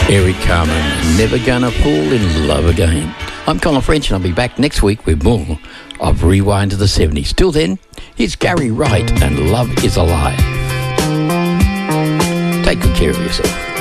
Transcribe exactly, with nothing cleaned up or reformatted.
Eric Carmen, Never Gonna Fall in Love Again. I'm Colin French and I'll be back next week with more of Rewind to the seventies. Till then, here's Gary Wright and Love is Alive. Take good care of yourself.